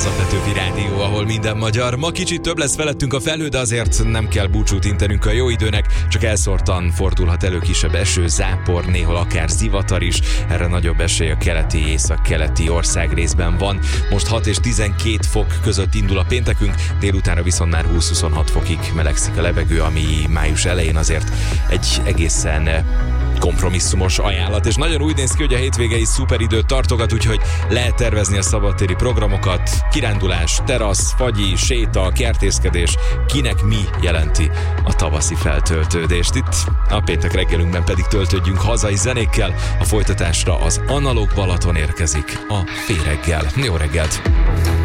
Ez a Petőfi Rádió, ahol minden magyar. Ma kicsit több lesz felettünk a felhő, de azért nem kell búcsút intenünk a jó időnek, csak elszórtan fordulhat elő kisebb eső, zápor, néhol akár zivatar is. Erre nagyobb esély a keleti, északkeleti országrészben van. Most 6 és 12 fok között indul a péntekünk, délutánra viszont már 20-26 fokig melegszik a levegő, ami május elején azért egy egészen kompromisszumos ajánlat, és nagyon úgy néz ki, hogy a hétvége is szuperidőt tartogat, úgyhogy lehet tervezni a szabadtéri programokat, kirándulás, terasz, fagyi, séta, kertészkedés, kinek mi jelenti a tavaszi feltöltődést. Itt a péntek reggelünkben pedig töltődjünk hazai zenékkel, a folytatásra az Analóg Balaton érkezik a Féreggel. Jó reggelt!